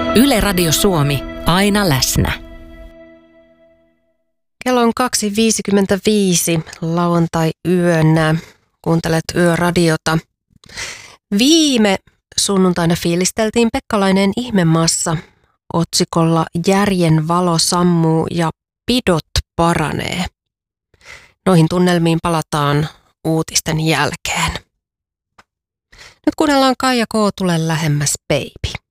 Yle Radio Suomi, aina läsnä. Kello on 2.55 lauantai-yönä. Kuuntelet Yöradiota. Viime sunnuntaina fiilisteltiin Pekkalainen ihmemaassa otsikolla Järjen valo sammuu ja pidot paranee. Noihin tunnelmiin palataan uutisten jälkeen. Nyt kuunnellaan Kaija K. Tule lähemmäs baby.